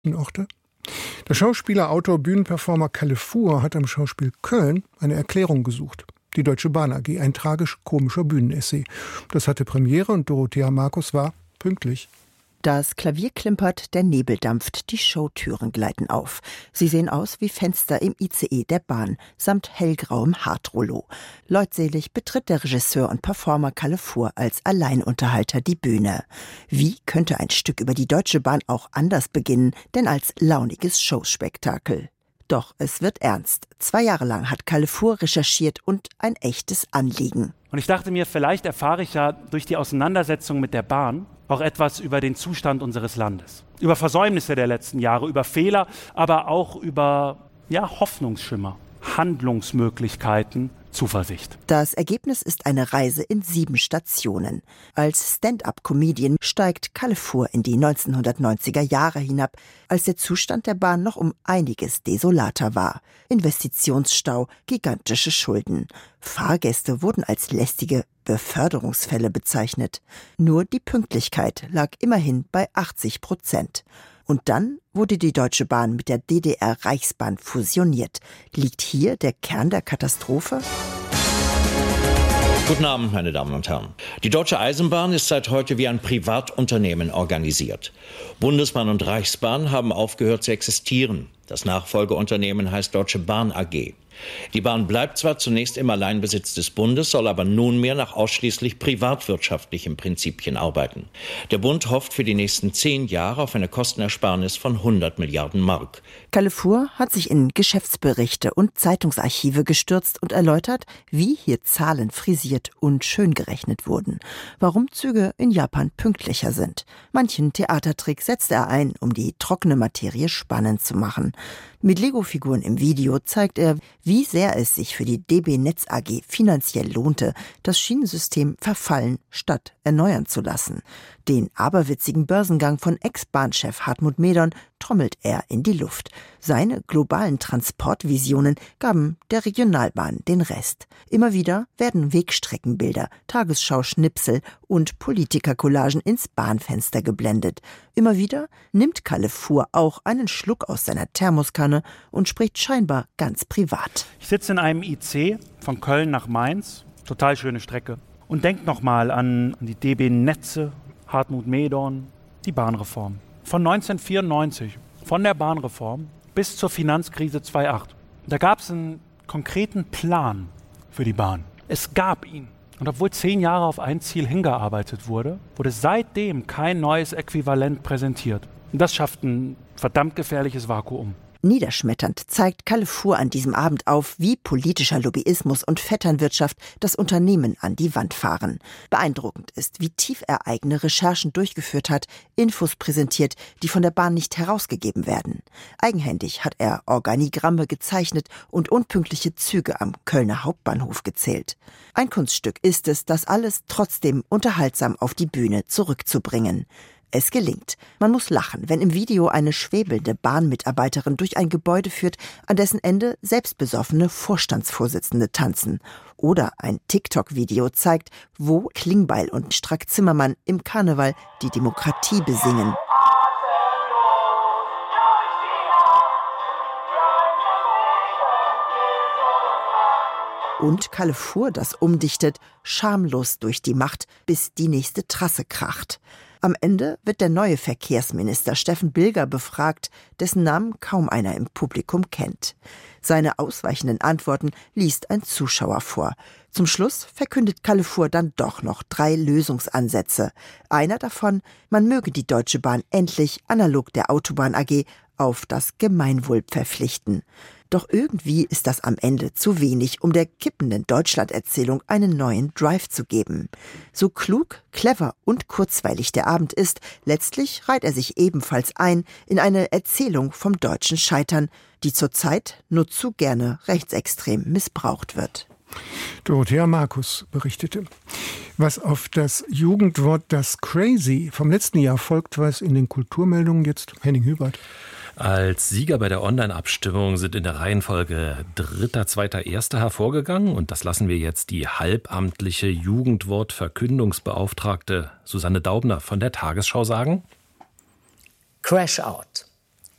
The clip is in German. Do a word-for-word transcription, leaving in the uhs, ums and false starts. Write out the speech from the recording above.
Orte? Der Schauspieler, Autor, Bühnenperformer Kalle Fuhr hat am Schauspiel Köln eine Erklärung gesucht. Die Deutsche Bahn A G, ein tragisch-komischer Bühnenessay. Das hatte Premiere und Dorothea Markus war pünktlich. Das Klavier klimpert, der Nebel dampft, die Showtüren gleiten auf. Sie sehen aus wie Fenster im I C E der Bahn, samt hellgrauem Haartrollo. Leutselig betritt der Regisseur und Performer Kalle Fuhr als Alleinunterhalter die Bühne. Wie könnte ein Stück über die Deutsche Bahn auch anders beginnen, denn als launiges Showspektakel? Doch es wird ernst. Zwei Jahre lang hat Kalle Fuhr recherchiert und ein echtes Anliegen. Und ich dachte mir, vielleicht erfahre ich ja durch die Auseinandersetzung mit der Bahn auch etwas über den Zustand unseres Landes. Über Versäumnisse der letzten Jahre, über Fehler, aber auch über ja, Hoffnungsschimmer, Handlungsmöglichkeiten, Zuversicht. Das Ergebnis ist eine Reise in sieben Stationen. Als Stand-up-Comedian steigt Kalle Fuhr in die neunzehnhundertneunziger Jahre hinab, als der Zustand der Bahn noch um einiges desolater war. Investitionsstau, gigantische Schulden. Fahrgäste wurden als lästige Beförderungsfälle bezeichnet. Nur die Pünktlichkeit lag immerhin bei achtzig Prozent. Und dann wurde die Deutsche Bahn mit der D D R-Reichsbahn fusioniert. Liegt hier der Kern der Katastrophe? Guten Abend, meine Damen und Herren. Die Deutsche Eisenbahn ist seit heute wie ein Privatunternehmen organisiert. Bundesbahn und Reichsbahn haben aufgehört zu existieren. Das Nachfolgeunternehmen heißt Deutsche Bahn A G. Die Bahn bleibt zwar zunächst im Alleinbesitz des Bundes, soll aber nunmehr nach ausschließlich privatwirtschaftlichen Prinzipien arbeiten. Der Bund hofft für die nächsten zehn Jahre auf eine Kostenersparnis von hundert Milliarden Mark. Kalle Fuhr hat sich in Geschäftsberichte und Zeitungsarchive gestürzt und erläutert, wie hier Zahlen frisiert und schön gerechnet wurden. Warum Züge in Japan pünktlicher sind. Manchen Theatertrick setzt er ein, um die trockene Materie spannend zu machen. Mit Lego-Figuren im Video zeigt er, wie sehr es sich für die D B Netz A G finanziell lohnte, das Schienensystem verfallen statt erneuern zu lassen. Den aberwitzigen Börsengang von Ex-Bahnchef Hartmut Medorn trommelt er in die Luft. Seine globalen Transportvisionen gaben der Regionalbahn den Rest. Immer wieder werden Wegstreckenbilder, Tagesschau-Schnipsel und Politikercollagen ins Bahnfenster geblendet. Immer wieder nimmt Kalle Fuhr auch einen Schluck aus seiner Thermoskanne und spricht scheinbar ganz privat. Ich sitze in einem I C von Köln nach Mainz, total schöne Strecke, und denke nochmal an die D B Netze, Hartmut Medorn, die Bahnreform. Von neunzehnhundertvierundneunzig, von der Bahnreform bis zur Finanzkrise zweitausendacht. Da gab es einen konkreten Plan für die Bahn. Es gab ihn. Und obwohl zehn Jahre auf ein Ziel hingearbeitet wurde, wurde seitdem kein neues Äquivalent präsentiert. Und das schafft ein verdammt gefährliches Vakuum. Niederschmetternd zeigt Kalle Fuhr an diesem Abend auf, wie politischer Lobbyismus und Vetternwirtschaft das Unternehmen an die Wand fahren. Beeindruckend ist, wie tief er eigene Recherchen durchgeführt hat, Infos präsentiert, die von der Bahn nicht herausgegeben werden. Eigenhändig hat er Organigramme gezeichnet und unpünktliche Züge am Kölner Hauptbahnhof gezählt. Ein Kunststück ist es, das alles trotzdem unterhaltsam auf die Bühne zurückzubringen. Es gelingt. Man muss lachen, wenn im Video eine schwebelnde Bahnmitarbeiterin durch ein Gebäude führt, an dessen Ende selbstbesoffene Vorstandsvorsitzende tanzen. Oder ein TikTok-Video zeigt, wo Klingbeil und Strack-Zimmermann im Karneval die Demokratie besingen. Und Kalle Fuhr das umdichtet, schamlos durch die Macht, bis die nächste Trasse kracht. Am Ende wird der neue Verkehrsminister Steffen Bilger befragt, dessen Namen kaum einer im Publikum kennt. Seine ausweichenden Antworten liest ein Zuschauer vor. Zum Schluss verkündet Kalle Fuhr dann doch noch drei Lösungsansätze. Einer davon, man möge die Deutsche Bahn endlich, analog der Autobahn A G, auf das Gemeinwohl verpflichten. Doch irgendwie ist das am Ende zu wenig, um der kippenden Deutschland-Erzählung einen neuen Drive zu geben. So klug, clever und kurzweilig der Abend ist, letztlich reiht er sich ebenfalls ein in eine Erzählung vom deutschen Scheitern, die zurzeit nur zu gerne rechtsextrem missbraucht wird. Dorothea Markus berichtete. Was auf das Jugendwort das Crazy vom letzten Jahr folgt, weiß in den Kulturmeldungen jetzt Henning Hubert. Als Sieger bei der Online-Abstimmung sind in der Reihenfolge Dritter, Zweiter, Erster hervorgegangen. Und das lassen wir jetzt die halbamtliche Jugendwortverkündungsbeauftragte Susanne Daubner von der Tagesschau sagen. Crash Out.